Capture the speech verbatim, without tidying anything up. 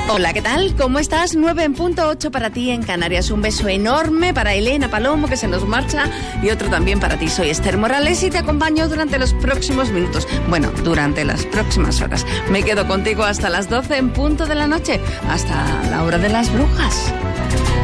Hola, ¿qué tal? ¿Cómo estás? nueve en punto ocho para ti en Canarias. Un beso enorme para Elena Palomo, que se nos marcha, y otro también para ti. Soy Esther Morales y te acompaño durante los próximos minutos. Bueno, durante las próximas horas. Me quedo contigo hasta las doce en punto de la noche, hasta la hora de las brujas.